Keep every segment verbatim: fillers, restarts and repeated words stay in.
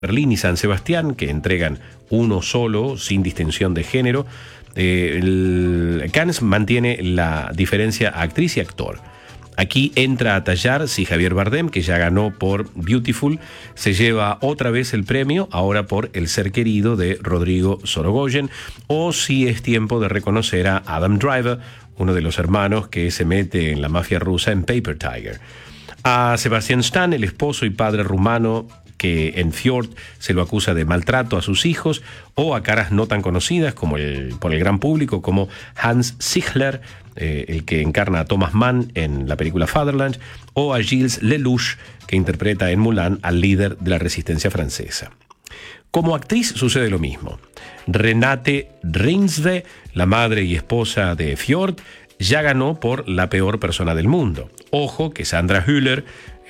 Berlín y San Sebastián, que entregan uno solo, sin distinción de género. Eh, el Cannes mantiene la diferencia actriz y actor. Aquí entra a tallar si Javier Bardem, que ya ganó por Beautiful, se lleva otra vez el premio, ahora por El ser querido de Rodrigo Sorogoyen, o si es tiempo de reconocer a Adam Driver, uno de los hermanos que se mete en la mafia rusa en Paper Tiger. A Sebastian Stan, el esposo y padre rumano que en Fjord se lo acusa de maltrato a sus hijos, o a caras no tan conocidas como el, por el gran público, como Hans Ziegler, eh, el que encarna a Thomas Mann en la película Fatherland, o a Gilles Lelouch, que interpreta en Mulan al líder de la resistencia francesa. Como actriz sucede lo mismo. Renate Reinsve, la madre y esposa de Fjord, ya ganó por La peor persona del mundo. Ojo que Sandra Hüller,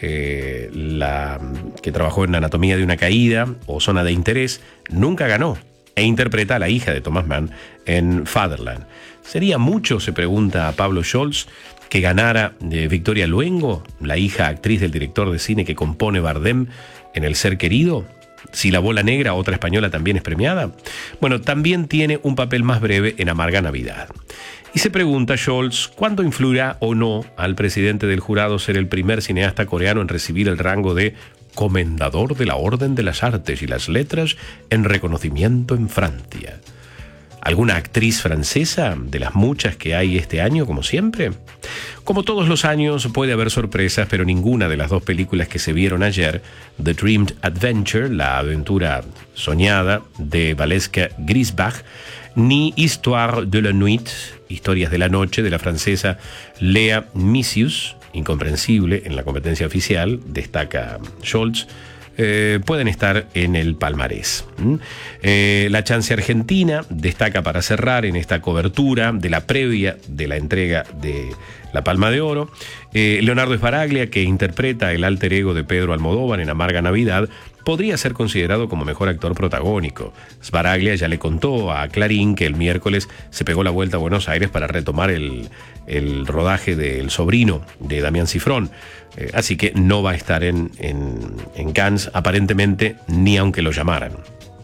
eh, la que trabajó en Anatomía de una caída o Zona de interés, nunca ganó e interpreta a la hija de Thomas Mann en Fatherland. ¿Sería mucho, se pregunta a Pablo Scholz, que ganara de Victoria Luengo, la hija actriz del director de cine que compone Bardem en El ser querido? Si La bola negra, otra española, también es premiada. Bueno, también tiene un papel más breve en Amarga Navidad. Y se pregunta Scholz, ¿cuándo influirá o no al presidente del jurado ser el primer cineasta coreano en recibir el rango de Comendador de la Orden de las Artes y las Letras en reconocimiento en Francia? ¿Alguna actriz francesa de las muchas que hay este año, como siempre? Como todos los años puede haber sorpresas, pero ninguna de las dos películas que se vieron ayer, The Dreamed Adventure, la aventura soñada de Valeska Grisbach, ni Histoire de la Nuit, Historias de la Noche, de la francesa Léa Mysius, incomprensible en la competencia oficial, destaca Scholz, Eh, pueden estar en el palmarés. ¿Mm? Eh, la chance argentina destaca para cerrar en esta cobertura de la previa de la entrega de la Palma de Oro. Eh, Leonardo Sbaraglia, que interpreta el alter ego de Pedro Almodóvar en Amarga Navidad, podría ser considerado como mejor actor protagónico. Sbaraglia ya le contó a Clarín que el miércoles se pegó la vuelta a Buenos Aires para retomar el, el rodaje del Sobrino de Damián Cifrón. Eh, así que no va a estar en, en, en Cannes, aparentemente, ni aunque lo llamaran.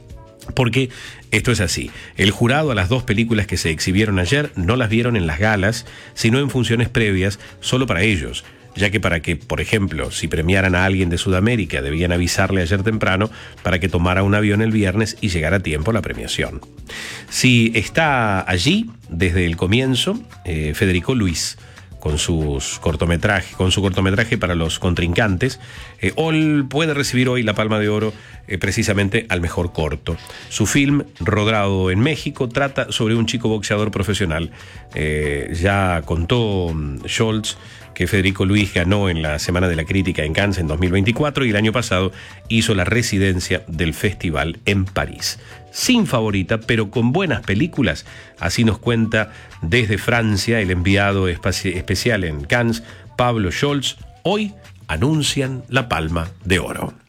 Porque esto es así. El jurado a las dos películas que se exhibieron ayer no las vieron en las galas, sino en funciones previas solo para ellos, ya que para que, por ejemplo, si premiaran a alguien de Sudamérica, debían avisarle ayer temprano para que tomara un avión el viernes y llegara a tiempo a la premiación. Si está allí desde el comienzo, eh, Federico Luis, con sus cortometrajes, con su cortometraje para los contrincantes, eh, Ol puede recibir hoy la Palma de Oro eh, precisamente al mejor corto. Su film, rodado en México, trata sobre un chico boxeador profesional. Eh, ya contó Scholz que Federico Luis ganó en la Semana de la Crítica en Cannes en dos mil veinticuatro y el año pasado hizo la residencia del festival en París. Sin favorita, pero con buenas películas, así nos cuenta desde Francia el enviado especial en Cannes, Pablo Scholz. Hoy anuncian la Palma de Oro.